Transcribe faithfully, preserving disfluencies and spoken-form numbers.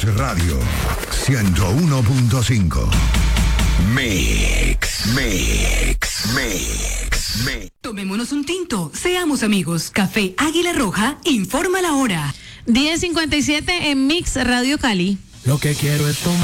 Radio ciento uno punto cinco. Mix, mix, mix, mix. Tomémonos un tinto, seamos amigos. Café Águila Roja informa la hora. diez cincuenta y siete en Mix Radio Cali. Lo que quiero es tomar.